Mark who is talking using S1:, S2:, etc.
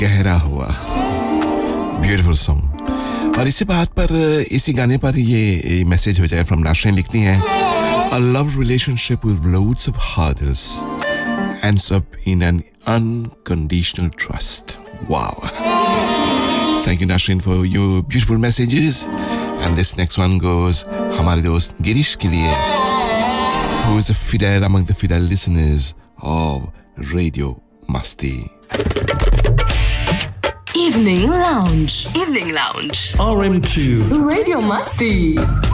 S1: गहरा हुआ, beautiful song. और इसी बात पर, इसी गाने पर ये मैसेज हो जाए फ्रॉम नाशरीन लिखती हैं, A love relationship with loads of hurdles ends up in an unconditional trust. Wow. Thank you, Nashreen, for your beautiful messages. And this next one goes हमारे दोस्त गिरीश के लिए, who is a fidel among the fidel listeners of Radio Masti.
S2: Evening Lounge. Evening Lounge.
S3: RM2.
S2: Radio Masti.